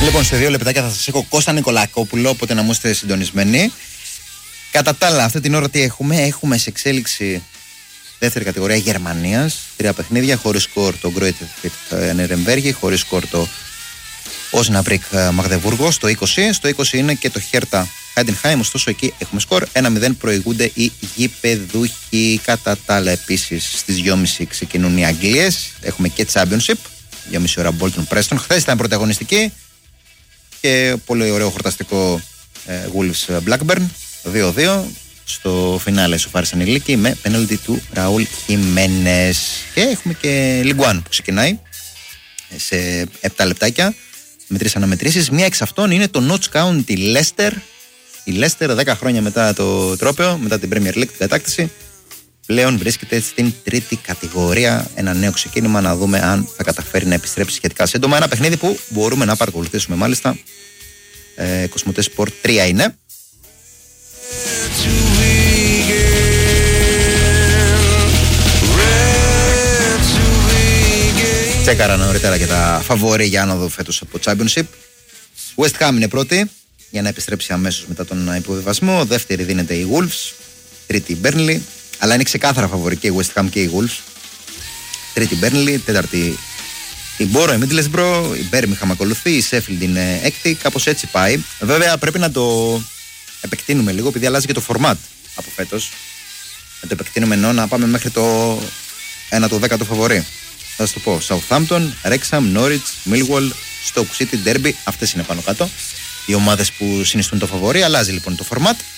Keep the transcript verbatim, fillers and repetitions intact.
Λοιπόν, σε δύο λεπτάκια θα σας έχω Κώστα Νικολακόπουλο, οπότε να μου είστε συντονισμένοι. Κατά τα άλλα, αυτή την ώρα τι έχουμε? Έχουμε σε εξέλιξη δεύτερη κατηγορία Γερμανίας. Τρία παιχνίδια, χωρίς σκορ το Γκρόιτεφ Νιρεμβέργη, χωρίς σκορ το Όσναμπρικ Μαγδεβούργο στο είκοσι. Στο είκοσι είναι και το Χέρτα Χάιντενχάιμ, ωστόσο εκεί έχουμε σκορ. ένα μηδέν προηγούνται οι γηπεδούχοι. Κατά τα άλλα, επίσης στις δυόμιση ξεκινούν οι Αγγλίες. Έχουμε και Championship. δυόμιση ώρα Bolton Preston. Χθες ήταν πρωταγωνιστική. Και πολύ ωραίο χορταστικό ε, Wolves Blackburn δύο δύο. Στο φινάλε σοφάρισαν οι Λύκοι με πέναλτι του Ραούλ Χιμένες. Και έχουμε και Ligue ένα που ξεκινάει σε επτά λεπτάκια με τρεις αναμετρήσεις. Μία εξ αυτών είναι το Notts County Leicester. Η Leicester δέκα χρόνια μετά το τρόπαιο, μετά την Premier League, την κατάκτηση, πλέον βρίσκεται στην τρίτη κατηγορία. Ένα νέο ξεκίνημα, να δούμε αν θα καταφέρει να επιστρέψει σχετικά σύντομα. Ένα παιχνίδι που μπορούμε να παρακολουθήσουμε μάλιστα. Ε, Κοσμοτέ Sport τρία είναι. Τσέκαρα νωρίτερα και τα φαβορί για άνοδο φέτος από Championship. West Ham είναι πρώτη για να επιστρέψει αμέσως μετά τον υποβιβασμό. Δεύτερη δίνεται η Wolves. Τρίτη η Burnley. Αλλά είναι ξεκάθαρα φαβορί και η West Ham και η Wolves. Τρίτη η Burnley. Τέταρτη η Boro, η Middlesbrough. Η Birmingham ακολουθεί. Η Sheffield είναι έκτη. Κάπως έτσι πάει. Βέβαια πρέπει να το επεκτείνουμε λίγο επειδή αλλάζει και το format από φέτος. Να το επεκτείνουμε ενώ να πάμε μέχρι το ένα το δέκατο φαβορί. Θα σας το πω. Southampton, Wrexham, Norwich, Millwall, Stoke City, Derby. Αυτές είναι πάνω κάτω οι ομάδες που συνιστούν το φαβορί. Αλλάζει λοιπόν το format.